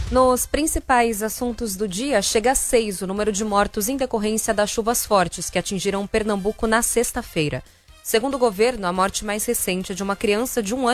Nos principais assuntos do dia, chega a 6 o número de mortos em decorrência das chuvas fortes que atingiram Pernambuco na sexta-feira. Segundo o governo, a morte mais recente é de uma criança de 1 ano